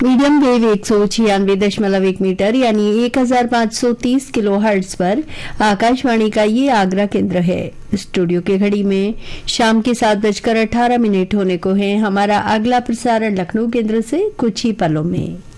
Medium wave 196.1 metre यानी 1530 kilo hertz पर आकाशवाणी का ये आगरा केंद्र है। स्टूडियो के घड़ी में शाम के 7:18 होने को है। हमारा अगला प्रसारण लखनऊ केंद्र से कुछ ही पलों में।